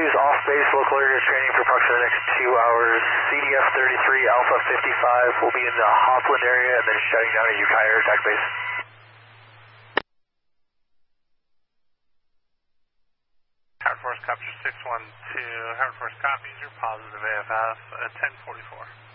2 is off base, local area training for approximately the next 2 hours. CDF 33, Alpha 55 will be in the Hopland area and then shutting down at Ukiah Air Attack Base. Howard Force, Copter 612. Howard Force copies your positive AFF at 1044.